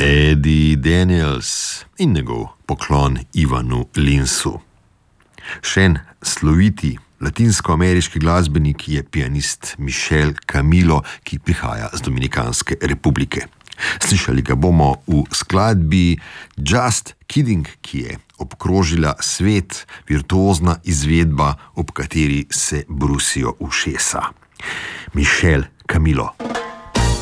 Eddie Daniels in njegov poklon Ivanu Linsu. Še en sloviti latinskoameriški glasbenik je pianist Michel Camilo, ki prihaja z Dominikanske republike. Slišali ga bomo v skladbi Just Kidding, ki je obkrožila svet, virtuozna izvedba, ob kateri se brusijo ušesa. Michel Camilo.